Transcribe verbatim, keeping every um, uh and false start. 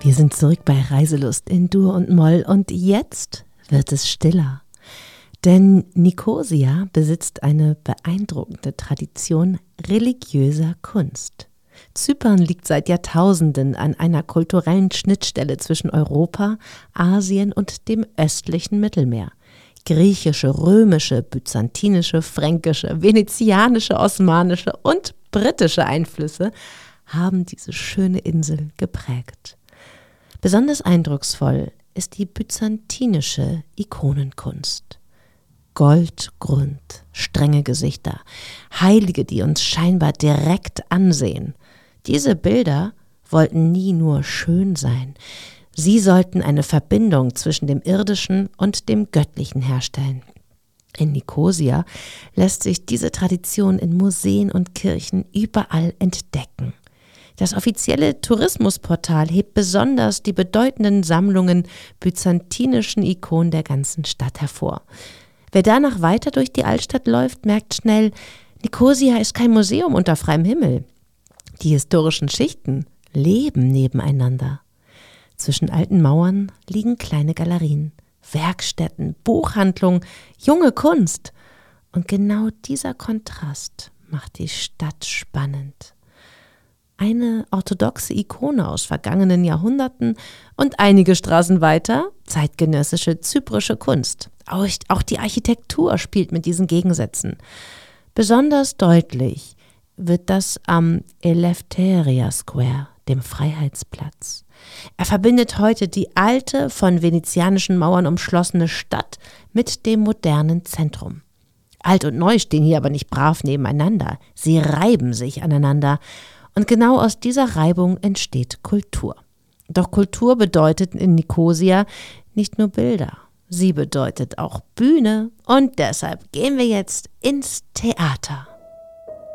Wir sind zurück bei Reiselust in Dur und Moll und jetzt wird es stiller. Denn Nikosia besitzt eine beeindruckende Tradition religiöser Kunst. Zypern liegt seit Jahrtausenden an einer kulturellen Schnittstelle zwischen Europa, Asien und dem östlichen Mittelmeer. Griechische, römische, byzantinische, fränkische, venezianische, osmanische und britische Einflüsse haben diese schöne Insel geprägt. Besonders eindrucksvoll ist die byzantinische Ikonenkunst. Goldgrund, strenge Gesichter, Heilige, die uns scheinbar direkt ansehen. Diese Bilder wollten nie nur schön sein. Sie sollten eine Verbindung zwischen dem Irdischen und dem Göttlichen herstellen. In Nikosia lässt sich diese Tradition in Museen und Kirchen überall entdecken. Das offizielle Tourismusportal hebt besonders die bedeutenden Sammlungen byzantinischen Ikonen der ganzen Stadt hervor. Wer danach weiter durch die Altstadt läuft, merkt schnell, Nikosia ist kein Museum unter freiem Himmel. Die historischen Schichten leben nebeneinander. Zwischen alten Mauern liegen kleine Galerien, Werkstätten, Buchhandlungen, junge Kunst. Und genau dieser Kontrast macht die Stadt spannend. Eine orthodoxe Ikone aus vergangenen Jahrhunderten und einige Straßen weiter zeitgenössische zyprische Kunst. Auch, auch die Architektur spielt mit diesen Gegensätzen. Besonders deutlich wird das am Eleftheria Square, dem Freiheitsplatz. Er verbindet heute die alte, von venezianischen Mauern umschlossene Stadt mit dem modernen Zentrum. Alt und Neu stehen hier aber nicht brav nebeneinander. Sie reiben sich aneinander. Und genau aus dieser Reibung entsteht Kultur. Doch Kultur bedeutet in Nikosia nicht nur Bilder. Sie bedeutet auch Bühne. Und deshalb gehen wir jetzt ins Theater.